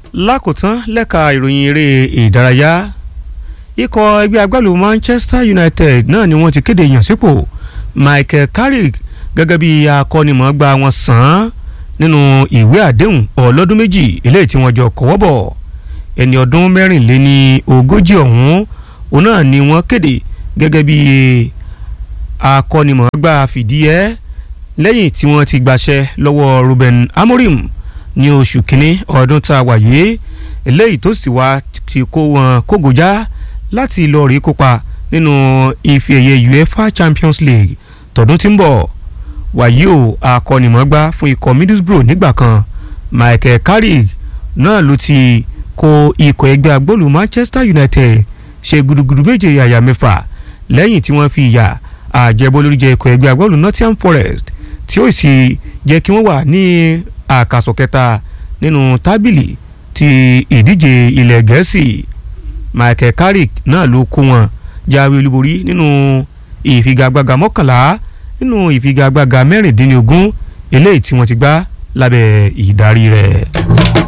lákòótán lẹ́ka ìròyìn eré ìdárayá ikọ̀ ẹgbẹ́ agbábọ́ọ̀lù Manchester United náà ni wọ́n ti kéde ìyànsípò Michael Carrick gẹ́gẹ́ bí akọ́nimọ̀ọ́gbá wọn sàn án nínú ìwé àdéhùn ọlọ́dún méjì eléyìí tí wọ́n jọ kọ́wọ́ bọ̀ ẹni ọdún 34 ọ̀hún òun náà ni wọ́n kéde gẹ́gẹ́ bí akọ́nimọ̀ọ́gbá fìdíhẹ́ lẹ́yìn tí wọ́n ti gbàṣẹ lọ́wọ́ Ruben Amorim ní oṣù kínní ọdún tá a wà yìí eléyìí tó sì wá ti kó wọn kógojá láti lọ rí kópa nínú ife ẹ̀yẹ UEFA Champions League tọdún tí ń bọ̀ wàyí o akọ́nimọ̀ọ́gbá fún ikọ̀ Middlesbrough nígbà kan Michael Carrick náà ló ti kó ikọ̀ ẹgbẹ́ agbóòlù Manchester United ṣe gudugudu méje yàyà mẹ́fà lẹ́yìn tí wọ́n fi ìyà àjẹbólóríjẹ ikọ̀ ẹgbẹ́ agbóòlù Nottingham Forest tí ó sì jẹ́ kí wọ́n wà ní àkàsọ̀ kẹta nínú tábìlì ti ìdíje ilẹ̀ Gẹ̀ẹ́sì Michael Carrick náà ló kó wọn jáwé olúborí nínú ìfigagbága 11 nínú ìfigagbága 16 eléyìí tí wọ́n ti gbá lábẹ́ ìdarí rẹ̀.